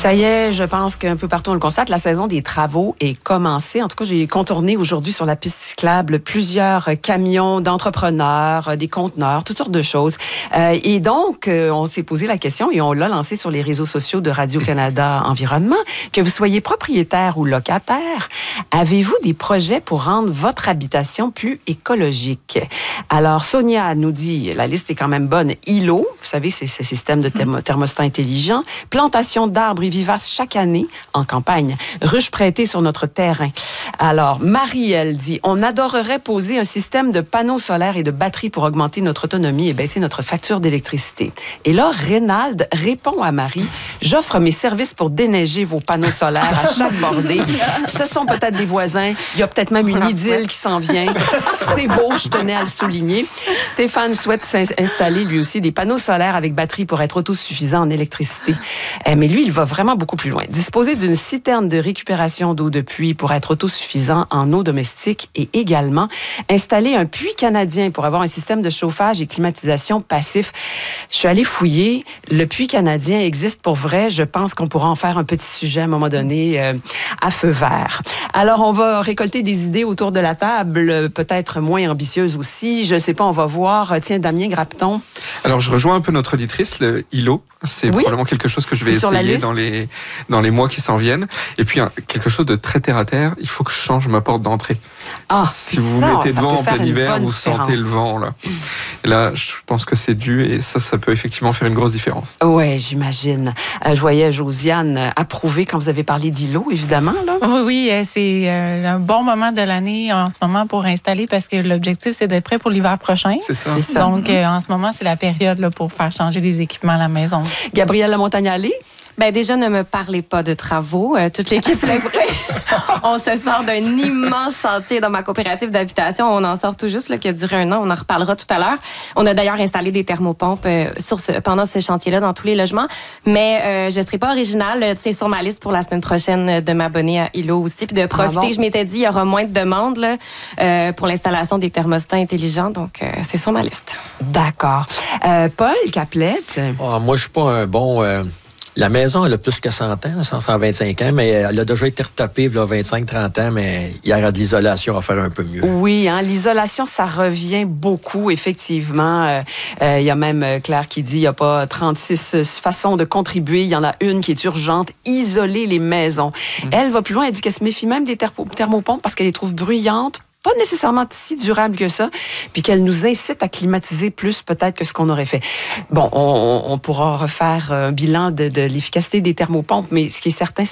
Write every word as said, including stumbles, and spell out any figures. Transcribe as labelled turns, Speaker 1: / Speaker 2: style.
Speaker 1: Ça y est, je pense qu'un peu partout on le constate, la saison des travaux est commencée. En tout cas, j'ai contourné aujourd'hui sur la piste cyclable plusieurs camions d'entrepreneurs, des conteneurs, toutes sortes de choses. Euh, et donc, euh, on s'est posé la question et on l'a lancé sur les réseaux sociaux de Radio-Canada Environnement. Que vous soyez propriétaire ou locataire, avez-vous des projets pour rendre votre habitation plus écologique? Alors, Sonia nous dit, la liste est quand même bonne, I L O, vous savez, c'est ce système de thermo- thermostat intelligent, plantation d'arbres et vivaces chaque année en campagne, ruches prêtées sur notre terrain. Alors, Marie, elle dit, on adorerait poser un système de panneaux solaires et de batteries pour augmenter notre autonomie et baisser notre facture d'électricité. Et là, Reynald répond à Marie, j'offre mes services pour déneiger vos panneaux solaires à chaque bordée. Ce sont peut-être des voisins. Il y a peut-être même une idylle qui s'en vient. C'est beau, je tenais à le souligner. Stéphane souhaite s'installer lui aussi des panneaux solaires avec batterie pour être autosuffisant en électricité. Euh, mais lui, il va vraiment beaucoup plus loin. Disposer d'une citerne de récupération d'eau de pluie pour être autosuffisant en eau domestique et également installer un puits canadien pour avoir un système de chauffage et climatisation passif. Je suis allée fouiller. Le puits canadien existe pour vrai. Je pense qu'on pourra en faire un petit sujet à un moment donné euh, à feu vert. Alors, on va récolter des idées autour de la table, peut-être moins ambitieuses aussi. Je ne sais pas, on va voir. Tiens, Damien Grapton.
Speaker 2: Alors, je rejoins un peu notre auditrice, le I L O. C'est oui, probablement quelque chose que je vais essayer dans les, dans les mois qui s'en viennent. Et puis, quelque chose de très terre-à-terre, il faut que je change ma porte d'entrée.
Speaker 1: Ah,
Speaker 2: si vous
Speaker 1: ça,
Speaker 2: vous mettez
Speaker 1: ça
Speaker 2: devant en plein hiver, vous
Speaker 1: différence.
Speaker 2: sentez le vent. Là. Et là, je pense que c'est dû et ça, ça peut effectivement faire une grosse différence.
Speaker 1: Oui, j'imagine. Euh, je voyais Josiane approuver quand vous avez parlé d'I L O, évidemment. Là.
Speaker 3: Oui, oui, c'est un bon moment de l'année en ce moment pour installer parce que l'objectif, c'est d'être prêt pour l'hiver prochain.
Speaker 2: C'est ça.
Speaker 1: C'est ça.
Speaker 3: Donc, mm-hmm. euh, en ce moment, c'est la période là, pour faire changer les équipements à la maison.
Speaker 1: Gabrielle Lamontagne-Allé?
Speaker 4: Ben déjà, ne me parlez pas de travaux. Euh, toute l'équipe est prête. On se sort d'un immense chantier dans ma coopérative d'habitation. On en sort tout juste, là, qui a duré un an. On en reparlera tout à l'heure. On a d'ailleurs installé des thermopompes euh, sur ce, pendant ce chantier-là dans tous les logements. Mais euh, je ne serai pas originale. C'est sur ma liste pour la semaine prochaine de m'abonner à I L O aussi. Puis de profiter, Bravo. Je m'étais dit, il y aura moins de demandes là, euh, pour l'installation des thermostats intelligents. Donc, euh, c'est sur ma liste.
Speaker 1: D'accord. Euh, Paul Caplette?
Speaker 5: Oh, moi, je suis pas un bon... Euh... La maison, elle a plus que cent ans, cent, cent vingt-cinq ans, mais elle a déjà été retapée il y a vingt-cinq trente ans, mais il y aura de l'isolation à faire un peu mieux.
Speaker 1: Oui, hein, l'isolation, ça revient beaucoup, effectivement. Euh, euh, il y a même Claire qui dit il n'y a pas trente-six façons de contribuer. Il y en a une qui est urgente, isoler les maisons. Mmh. Elle va plus loin, elle dit qu'elle se méfie même des thermo- thermopompes parce qu'elle les trouve bruyantes, pas nécessairement si durable que ça, puis qu'elle nous incite à climatiser plus peut-être que ce qu'on aurait fait. Bon, on, on pourra refaire un bilan de, de l'efficacité des thermopompes, mais ce qui est certain,